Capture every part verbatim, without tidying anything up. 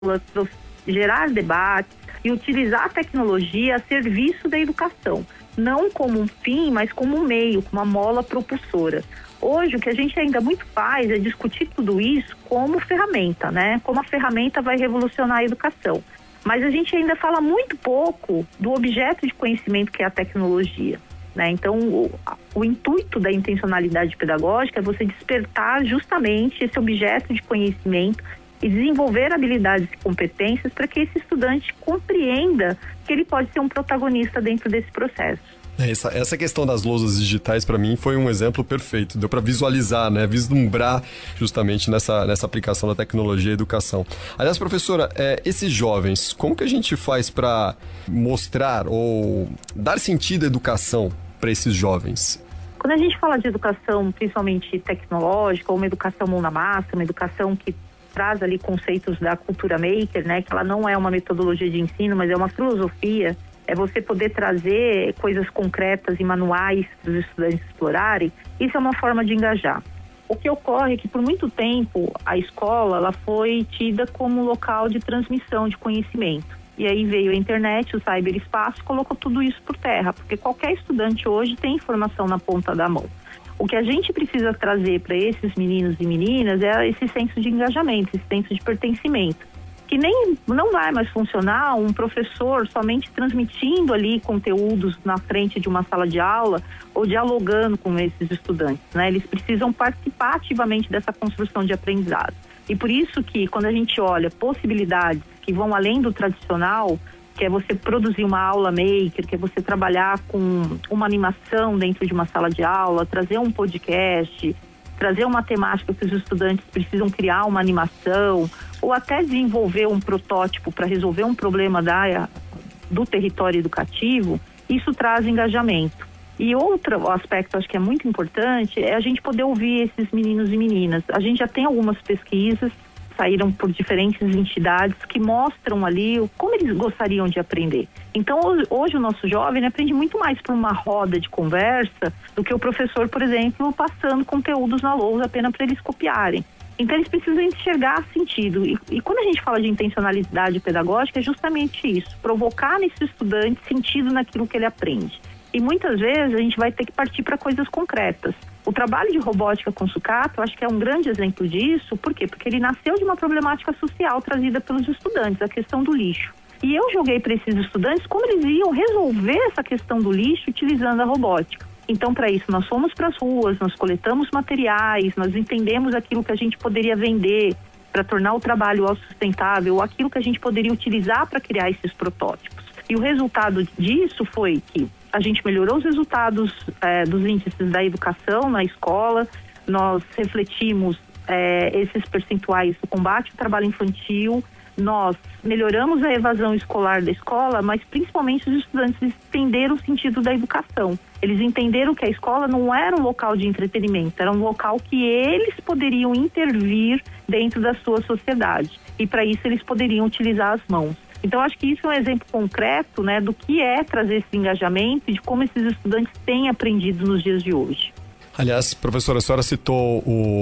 gerar debates e utilizar a tecnologia a serviço da educação, não como um fim, mas como um meio, como uma mola propulsora. Hoje, o que a gente ainda muito faz é discutir tudo isso como ferramenta, né? Como a ferramenta vai revolucionar a educação. Mas a gente ainda fala muito pouco do objeto de conhecimento que é a tecnologia, né? Então, o, o intuito da intencionalidade pedagógica é você despertar justamente esse objeto de conhecimento e desenvolver habilidades e competências para que esse estudante compreenda que ele pode ser um protagonista dentro desse processo. Essa, essa questão das lousas digitais, para mim, foi um exemplo perfeito. Deu para visualizar, né? Vislumbrar justamente nessa, nessa aplicação da tecnologia e educação. Aliás, professora, é, esses jovens, como que a gente faz para mostrar ou dar sentido à educação para esses jovens? Quando a gente fala de educação, principalmente tecnológica, ou uma educação mão na massa, uma educação que traz ali conceitos da cultura maker, né? Que ela não é uma metodologia de ensino, mas é uma filosofia. É você poder trazer coisas concretas e manuais para os estudantes explorarem. Isso é uma forma de engajar. O que ocorre é que, por muito tempo, a escola ela foi tida como local de transmissão de conhecimento. E aí veio a internet, o cyberespaço, colocou tudo isso por terra, porque qualquer estudante hoje tem informação na ponta da mão. O que a gente precisa trazer para esses meninos e meninas é esse senso de engajamento, esse senso de pertencimento. Que nem, não vai mais funcionar um professor somente transmitindo ali conteúdos na frente de uma sala de aula ou dialogando com esses estudantes, né? Eles precisam participar ativamente dessa construção de aprendizado. E por isso que, quando a gente olha possibilidades que vão além do tradicional, que é você produzir uma aula maker, que é você trabalhar com uma animação dentro de uma sala de aula, trazer um podcast, trazer uma temática que os estudantes precisam criar uma animação, ou até desenvolver um protótipo para resolver um problema da, do território educativo, isso traz engajamento. E outro aspecto, acho que é muito importante, é a gente poder ouvir esses meninos e meninas. A gente já tem algumas pesquisas, saíram por diferentes entidades, que mostram ali como eles gostariam de aprender. Então, hoje o nosso jovem aprende muito mais por uma roda de conversa do que o professor, por exemplo, passando conteúdos na lousa apenas para eles copiarem. Então, eles precisam enxergar sentido. E, e quando a gente fala de intencionalidade pedagógica, é justamente isso, provocar nesse estudante sentido naquilo que ele aprende. E muitas vezes a gente vai ter que partir para coisas concretas. O trabalho de robótica com sucata, eu acho que é um grande exemplo disso. Por quê? Porque ele nasceu de uma problemática social trazida pelos estudantes, a questão do lixo. E eu joguei para esses estudantes como eles iam resolver essa questão do lixo utilizando a robótica. Então, para isso, nós fomos para as ruas, nós coletamos materiais, nós entendemos aquilo que a gente poderia vender para tornar o trabalho autossustentável, ou aquilo que a gente poderia utilizar para criar esses protótipos. E o resultado disso foi que a gente melhorou os resultados é, dos índices da educação na escola, nós refletimos é, esses percentuais do combate ao trabalho infantil, nós melhoramos a evasão escolar da escola, mas principalmente os estudantes entenderam o sentido da educação. Eles entenderam que a escola não era um local de entretenimento, era um local que eles poderiam intervir dentro da sua sociedade. E para isso eles poderiam utilizar as mãos. Então, acho que isso é um exemplo concreto, né, do que é trazer esse engajamento e de como esses estudantes têm aprendido nos dias de hoje. Aliás, professora, a senhora citou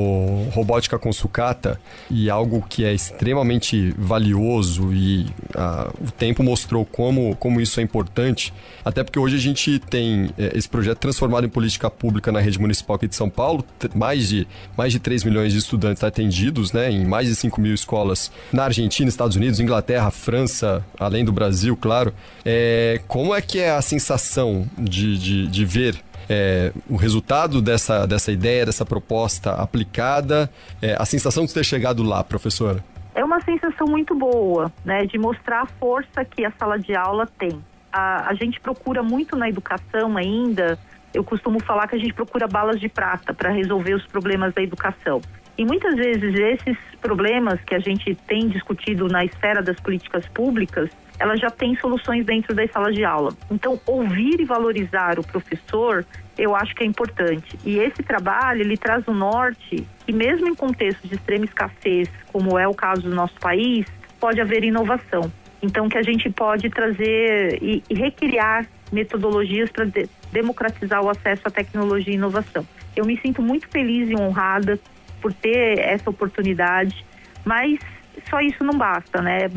o Robótica com Sucata, e algo que é extremamente valioso, e ah, o tempo mostrou como, como isso é importante, até porque hoje a gente tem eh, esse projeto transformado em política pública na rede municipal aqui de São Paulo, t- mais de, mais de três milhões de estudantes atendidos, né, em mais de cinco mil escolas na Argentina, Estados Unidos, Inglaterra, França, além do Brasil, claro. É, como é que é a sensação de, de, de ver É, o resultado dessa, dessa ideia, dessa proposta aplicada, é, a sensação de ter chegado lá, professora? É uma sensação muito boa, né, de mostrar a força que a sala de aula tem. A, a gente procura muito na educação ainda, eu costumo falar que a gente procura balas de prata para resolver os problemas da educação. E muitas vezes esses problemas que a gente tem discutido na esfera das políticas públicas, ela já tem soluções dentro das salas de aula. Então, ouvir e valorizar o professor, eu acho que é importante. E esse trabalho, ele traz o norte, que mesmo em contextos de extrema escassez, como é o caso do nosso país, pode haver inovação. Então, que a gente pode trazer e, e recriar metodologias para de, democratizar o acesso à tecnologia e inovação. Eu me sinto muito feliz e honrada por ter essa oportunidade, mas só isso não basta, né?